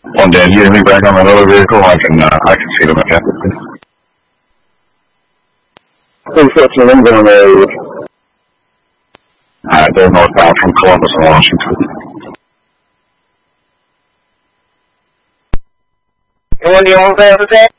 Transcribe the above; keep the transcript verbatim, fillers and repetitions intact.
Well, Dan, you get me back on that other vehicle? I can, uh, I can see them again. Please set some wind on there. Alright, they're northbound from Columbus and Washington. And when do you want that?